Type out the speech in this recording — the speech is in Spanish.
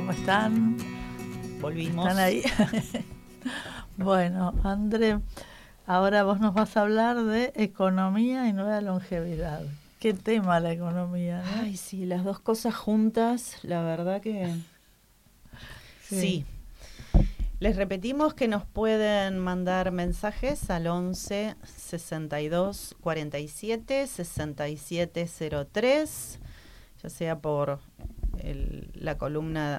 ¿cómo están? Volvimos. ¿Están ahí? Bueno, André, ahora vos nos vas a hablar de economía y nueva longevidad. ¿Qué tema la economía, no? Ay, sí, las dos cosas juntas, la verdad que... Sí. Les repetimos que nos pueden mandar mensajes al 11 62 47 67 03, ya sea por la columna